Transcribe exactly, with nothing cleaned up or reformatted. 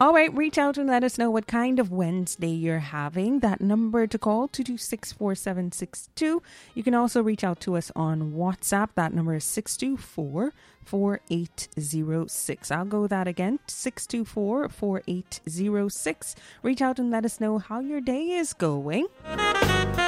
All right, reach out and let us know what kind of Wednesday you're having. That number to call, two two six, four seven six two. You can also reach out to us on WhatsApp. That number is six two four, four eight zero six. I'll go with that again, six two four, four eight zero six. Reach out and let us know how your day is going.